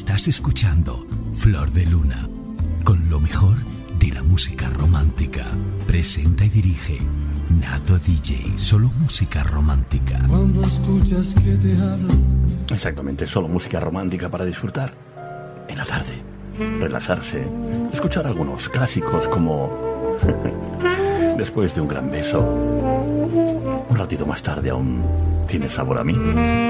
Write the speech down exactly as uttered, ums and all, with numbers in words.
Estás escuchando Flor de Luna, con lo mejor de la música romántica. Presenta y dirige Nato D J. Solo música romántica. Cuando escuchas que te hablan. Exactamente, solo música romántica para disfrutar en la tarde, relajarse, escuchar algunos clásicos como Después de un gran beso. Un ratito más tarde aún tiene sabor a mí.